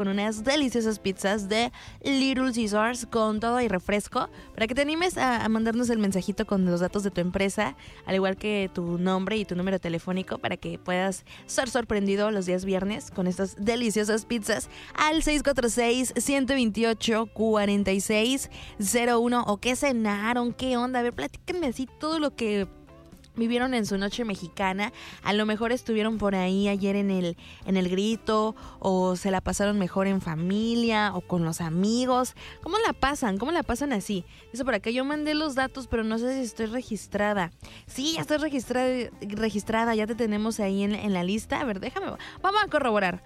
con unas deliciosas pizzas de Little Caesars con todo y refresco, para que te animes a mandarnos el mensajito con los datos de tu empresa, al igual que tu nombre y tu número telefónico, para que puedas ser sorprendido los días viernes con estas deliciosas pizzas al 646-128-4601. ¿O qué cenaron? ¿Qué onda? A ver, platíquenme así todo lo que vivieron en su noche mexicana. A lo mejor estuvieron por ahí ayer en el Grito, o se la pasaron mejor en familia o con los amigos. ¿Cómo la pasan? ¿Cómo la pasan así? Dice por acá, yo mandé los datos, pero no sé si estoy registrada. Sí, ya estoy registrada, ya te tenemos ahí en la lista. A ver, déjame, vamos a corroborar.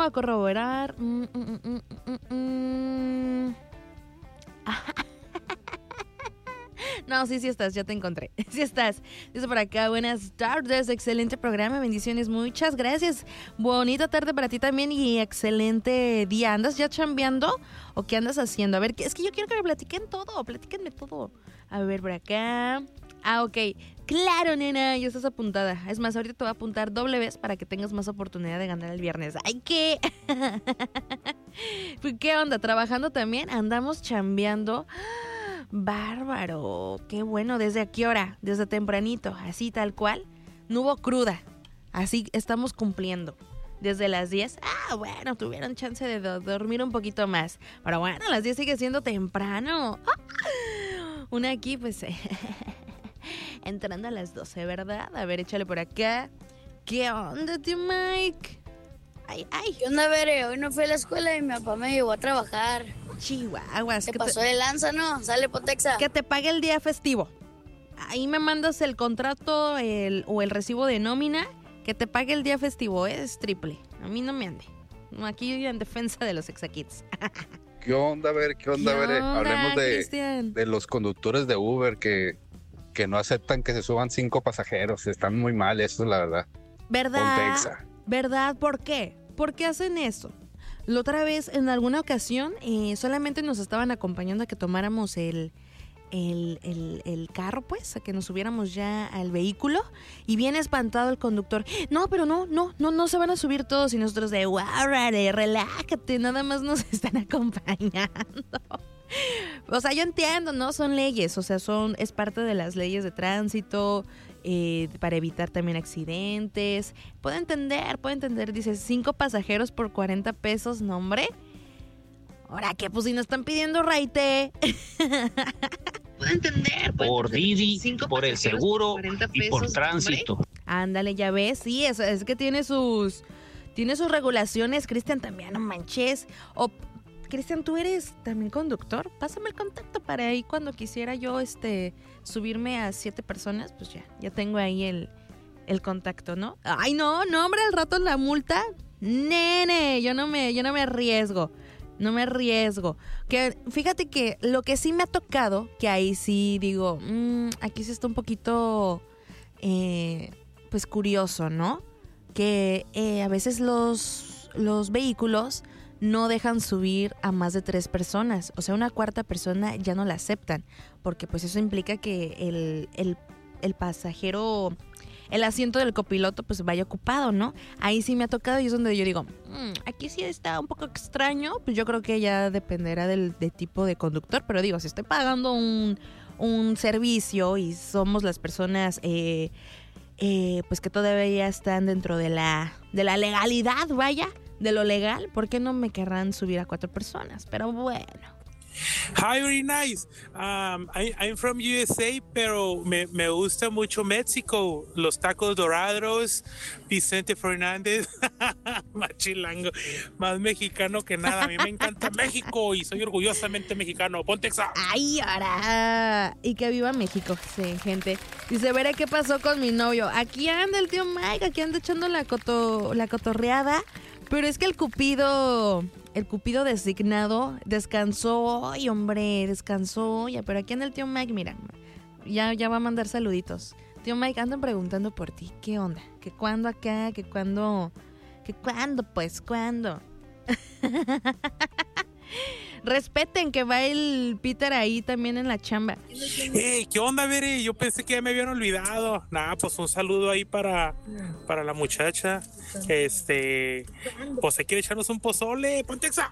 No, sí estás, ya te encontré. Sí estás. Dice por acá, buenas tardes, excelente programa, bendiciones, muchas gracias. Bonita tarde para ti también y excelente día. ¿Andas ya chambeando o qué andas haciendo? A ver, es que yo quiero que me platíquenme todo. A ver, por acá. Ok. Claro, nena, ya estás apuntada. Es más, ahorita te voy a apuntar doble vez para que tengas más oportunidad de ganar el viernes. ¡Ay, qué! ¿Qué onda? ¿Trabajando también? ¿Andamos chambeando? Bárbaro, qué bueno. ¿Desde a qué hora? Desde tempranito, así tal cual. No hubo cruda, así estamos cumpliendo. Desde las 10, bueno, tuvieron chance de dormir un poquito más. Pero bueno, las 10 sigue siendo temprano. Una aquí, pues, entrando a las 12, ¿verdad? A ver, échale por acá. ¿Qué onda, tío Mike? Ay. ¿Qué onda, Bere? Hoy no fui a la escuela y mi papá me llevó a trabajar. Chihuahuas. ¿Te pasó de lanza, no? Sale, Pontexa. Que te pague el día festivo. Ahí me mandas el contrato o el recibo de nómina. Que te pague el día festivo, es triple. A mí no me ande. Aquí en defensa de los Exakids. ¿Qué onda, Bere? Hablemos de los conductores de Uber que no aceptan que se suban 5 pasajeros. Están muy mal, eso es la verdad. ¿Verdad? Pontexa. ¿Verdad? ¿Por qué? ¿Por qué hacen eso? La otra vez, en alguna ocasión, solamente nos estaban acompañando a que tomáramos el carro, pues, a que nos subiéramos ya al vehículo, y bien espantado el conductor. No, pero no se van a subir todos, y nosotros de relájate, nada más nos están acompañando. O sea, yo entiendo, ¿no? Son leyes, o sea, es parte de las leyes de tránsito, para evitar también accidentes. Puedo entender, dice 5 pasajeros por 40 pesos, no, hombre. Ahora que, pues si nos están pidiendo raite. Puedo entender. Por Didi, por el seguro y por tránsito. Ándale, ya ves, sí, es que tiene sus regulaciones, Cristian, también, no manches. O, Cristian, ¿tú eres también conductor? Pásame el contacto para ahí cuando quisiera yo subirme a 7 personas, pues ya tengo ahí el contacto, ¿no? Ay, no, hombre, al rato la multa. Nene, yo no me arriesgo. No me arriesgo. Que fíjate que lo que sí me ha tocado, que ahí sí digo, aquí sí está un poquito, pues curioso, ¿no? Que a veces los vehículos no dejan subir a más de 3 personas. O sea, una cuarta persona ya no la aceptan, porque pues eso implica que el pasajero, el asiento del copiloto, pues vaya ocupado, ¿no? Ahí sí me ha tocado y es donde yo digo, aquí sí está un poco extraño. Pues yo creo que ya dependerá del tipo de conductor, pero digo, si estoy pagando un servicio y somos las personas pues que todavía están dentro de la legalidad, vaya, de lo legal, ¿por qué no me querrán subir a 4 personas? Pero bueno. Hi, very nice. I'm from USA, pero me gusta mucho México. Los tacos dorados, Vicente Fernández, más chilango, más mexicano que nada. A mí me encanta México y soy orgullosamente mexicano. Ponte exa. Ay, ahora. Y que viva México, sí, gente. Dice, veré qué pasó con mi novio. Aquí anda el tío Mike, aquí anda echando la cotorreada. Pero es que el cupido designado descansó, y hombre, descansó ya, pero aquí anda el tío Mike, mira, ya va a mandar saluditos. Tío Mike, andan preguntando por ti, ¿qué onda? ¿Que cuándo acá? ¿Que cuándo? ¿Que cuándo? Pues, ¿cuándo? Respeten que va el Peter ahí también en la chamba. ¿Qué onda, Bere? Yo pensé que ya me habían olvidado. Nada, pues un saludo ahí para la muchacha. Pues se quiere echarnos un pozole. ¡Pontexa!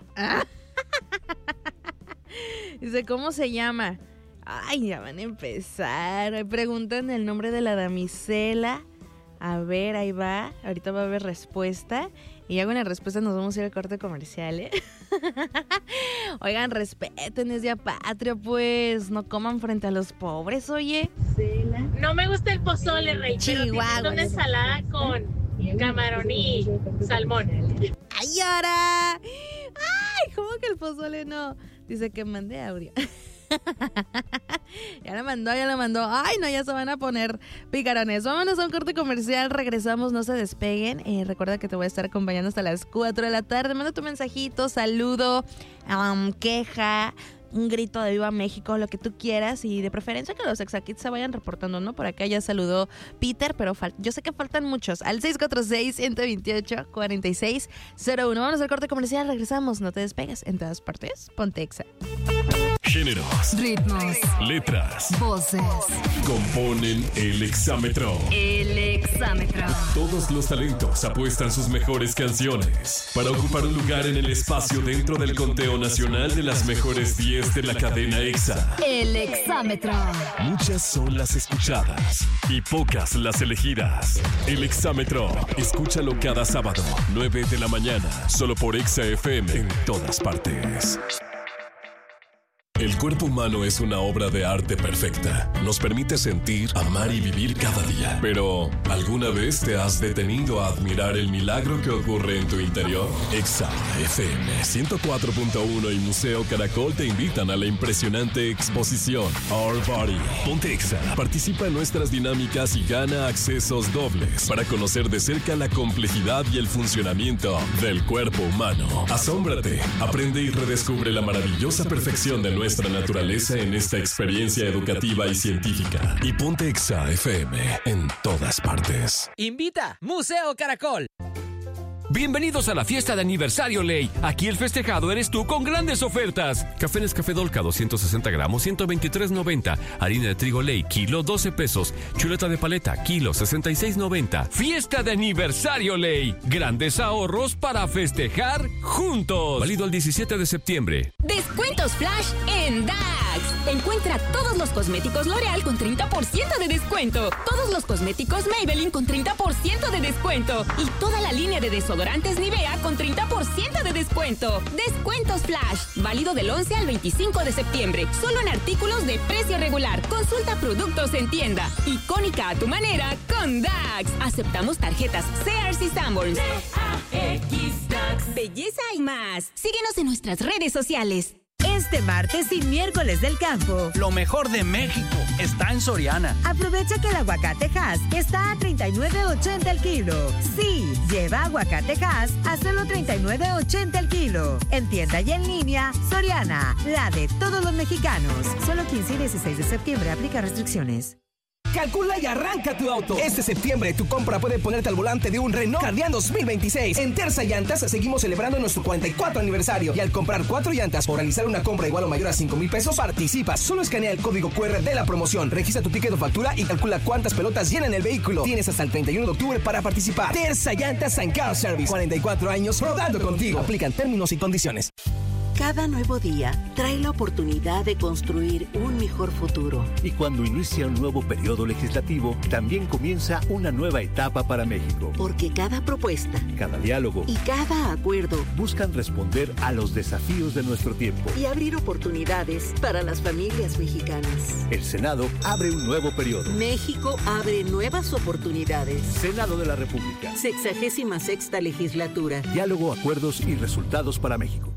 Dice, ¿cómo se llama? Ay, ya van a empezar. Preguntan el nombre de la damisela. A ver, ahí va. Ahorita va a haber respuesta. Y ya con la respuesta nos vamos a ir al corte comercial, ¿eh? Oigan, respeten, es día patrio, pues. No coman frente a los pobres, oye. No me gusta el pozole, Rey. Chihuahua. Pero una ensalada con camarón y salmón. ¡Ay, ahora! ¡Ay! ¿Cómo que el pozole no? Dice que mande audio. Ya lo mandó. Ay, no, ya se van a poner picarones. Vámonos a un corte comercial, regresamos, no se despeguen. Recuerda que te voy a estar acompañando hasta las 4 de la tarde. Manda tu mensajito, saludo, queja, un grito de Viva México, lo que tú quieras. Y de preferencia que los Exakits se vayan reportando, ¿no? Por acá ya saludó Peter, pero yo sé que faltan muchos. Al 646-128-4601. Vamos al corte comercial, regresamos. No te despegues, en todas partes, ponte Exa. Géneros, ritmos, letras, voces componen el Exámetro. El Exámetro. Todos los talentos apuestan sus mejores canciones para ocupar un lugar en el espacio dentro del conteo nacional de las mejores 10 de la cadena Exa. El Exámetro. Muchas son las escuchadas y pocas las elegidas. El Exámetro, escúchalo cada sábado, 9 de la mañana, solo por Exa FM en todas partes. El cuerpo humano es una obra de arte perfecta. Nos permite sentir, amar y vivir cada día. Pero, ¿alguna vez te has detenido a admirar el milagro que ocurre en tu interior? Exa FM 104.1 y Museo Caracol te invitan a la impresionante exposición Our Body. Ponte Exa. Participa en nuestras dinámicas y gana accesos dobles para conocer de cerca la complejidad y el funcionamiento del cuerpo humano. Asómbrate, aprende y redescubre la maravillosa perfección de nuestra naturaleza en esta experiencia educativa y científica. Y ponte Exa FM en todas partes. Invita Museo Caracol. Bienvenidos a la fiesta de aniversario Ley. Aquí el festejado eres tú con grandes ofertas. Café Nescafé Dolca 260 gramos, 123.90. Harina de trigo Ley, kilo 12 pesos. Chuleta de paleta, kilo 66.90. Fiesta de aniversario Ley. Grandes ahorros para festejar juntos. Válido el 17 de septiembre. Descuentos flash en DAX. Encuentra todos los cosméticos L'Oreal con 30% de descuento. Todos los cosméticos Maybelline con 30% de descuento. Y toda la línea de desodorantes Nivea con 30% de descuento. Descuentos flash. Válido del 11 al 25 de septiembre. Solo en artículos de precio regular. Consulta productos en tienda. Icónica a tu manera con DAX. Aceptamos tarjetas Sears y Sanborns. DAX. Belleza y más. Síguenos en nuestras redes sociales. Este martes y miércoles del campo, lo mejor de México está en Soriana. Aprovecha que el aguacate Hass está a $39.80 el kilo. Sí, lleva aguacate Hass a solo $39.80 el kilo. En tienda y en línea, Soriana, la de todos los mexicanos. Solo 15 y 16 de septiembre, aplica restricciones. Calcula y arranca tu auto. Este septiembre tu compra puede ponerte al volante de un Renault Kardian 2026. En Terza Llantas seguimos celebrando nuestro 44 aniversario. Y al comprar 4 llantas o realizar una compra igual o mayor a 5,000 pesos, participas. Solo escanea el código QR de la promoción. Registra tu ticket o factura y calcula cuántas pelotas llenan el vehículo. Tienes hasta el 31 de octubre para participar. Terza Llantas and Car Service. 44 años rodando contigo. Aplican términos y condiciones. Cada nuevo día trae la oportunidad de construir un mejor futuro. Y cuando inicia un nuevo periodo legislativo, también comienza una nueva etapa para México. Porque cada propuesta, cada diálogo y cada acuerdo buscan responder a los desafíos de nuestro tiempo y abrir oportunidades para las familias mexicanas. El Senado abre un nuevo periodo. México abre nuevas oportunidades. Senado de la República. 66ª legislatura. Diálogo, acuerdos y resultados para México.